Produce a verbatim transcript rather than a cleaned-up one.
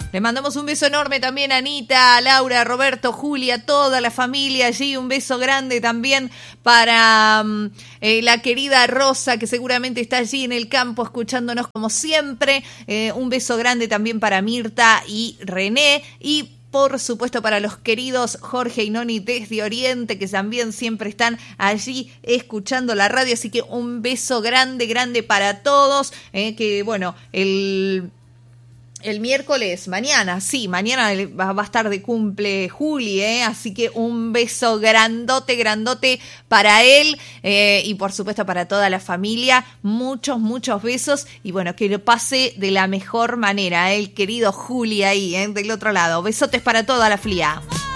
Le mandamos un beso enorme también a Anita, a Laura, a Roberto, Julia, toda la familia allí. Un beso grande también para um, eh, la querida Rosa, que seguramente está allí en el campo escuchándonos como siempre. Eh, un beso grande también para Mirta y René. Y por supuesto para los queridos Jorge y Noni desde Oriente, que también siempre están allí escuchando la radio. Así que un beso grande, grande para todos. Eh, que bueno, el... El miércoles, mañana, sí, mañana va a estar de cumple Juli, ¿eh? Así que un beso grandote, grandote para él eh, y por supuesto para toda la familia. Muchos, muchos besos y bueno, que lo pase de la mejor manera, ¿eh? El querido Juli ahí, ¿eh? Del otro lado. Besotes para toda la flia.